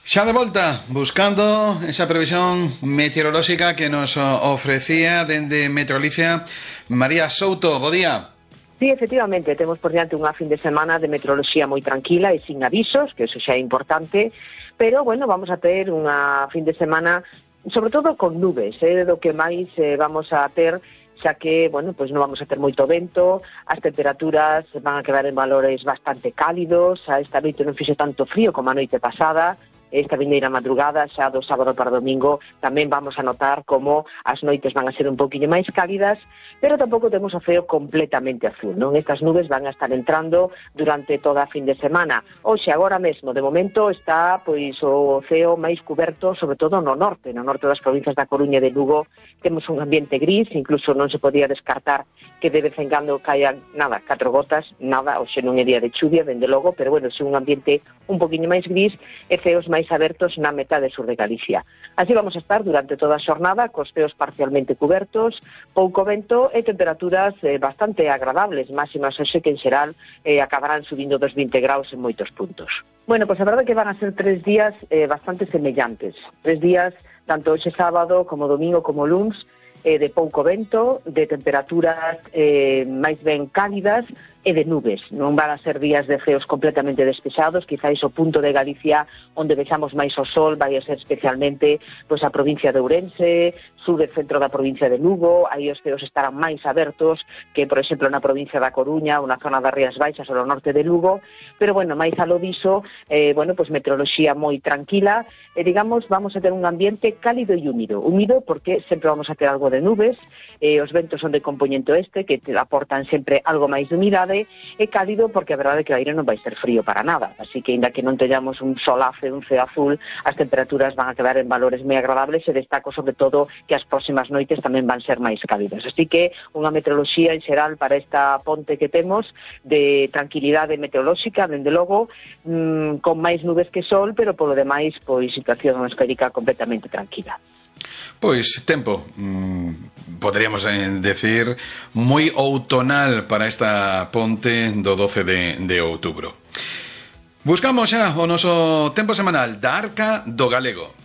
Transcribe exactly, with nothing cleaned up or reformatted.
Xa de volta, buscando esa previsión meteorolóxica que nos ofrecía dende Metrolicia María Souto. Bo día. Sí, efectivamente, temos por diante unha fin de semana de meteoroloxía moi tranquila e sin avisos, que eso xa é importante, pero, bueno, vamos a ter unha fin de semana, sobre todo con nubes, é eh, do que máis eh, vamos a ter, xa que, bueno, pois non vamos a ter moito vento, as temperaturas van a quedar en valores bastante cálidos, a esta noite non fixo tanto frío como a noite pasada. Esta vindeira madrugada, xa do sábado para domingo, tamén vamos a notar como as noites van a ser un poquinho máis cálidas, pero tampouco temos o ceo completamente azul, non? Estas nubes van a estar entrando durante toda a fin de semana. Oxe, agora mesmo, de momento, está pois o ceo máis cuberto, sobre todo no norte, no norte das provincias da Coruña e de Lugo, temos un ambiente gris, incluso non se podía descartar que de vez en cando caian, nada, catro gotas, nada, oxe, non é día de chuvia, dende logo, pero, bueno, é un ambiente un poquinho máis gris e ceos máis abertos na metade sur de Galicia. Así vamos a estar durante toda a xornada, cos ceos parcialmente cubertos, pouco vento e temperaturas eh, bastante agradables, máximas hoxe que en xeral eh, acabarán subindo dos vinte graus en moitos puntos. Bueno, pois a verdade que van a ser tres días eh, bastante semellantes, tres días, tanto hoxe sábado como domingo como luns, eh, de pouco vento, de temperaturas eh, máis ben cálidas e de nubes. Non van a ser días de ceos completamente despexados, quizáis o punto de Galicia onde vexamos máis o sol vai a ser especialmente pois a provincia de Ourense, sur e centro da provincia de Lugo, aí os ceos estarán máis abertos que, por exemplo, na provincia da Coruña ou na zona das Rías Baixas ou no norte de Lugo, pero, bueno, máis alo diso, eh, bueno, pois meteoroloxía moi tranquila, e, digamos, vamos a ter un ambiente cálido e húmido. Húmido porque sempre vamos a ter algo de nubes, eh, os ventos son de compoñente oeste, que te aportan sempre algo máis de humidade, é cálido porque a verdade é que o aire non vai ser frío para nada, así que, inda que non teñamos un solace, un ceo azul, as temperaturas van a quedar en valores moi agradables e destaco sobre todo que as próximas noites tamén van ser máis cálidas, así que unha meteoroloxía en xeral para esta ponte que temos de tranquilidade meteorolóxica, dende logo, mmm, con máis nubes que sol, pero polo demais, pois, situación atmosférica completamente tranquila. Pois tempo, mmm, poderíamos eh, decir moi outonal para esta ponte do doce de, de outubro. Buscamos xa o noso tempo semanal da Arca do Galego.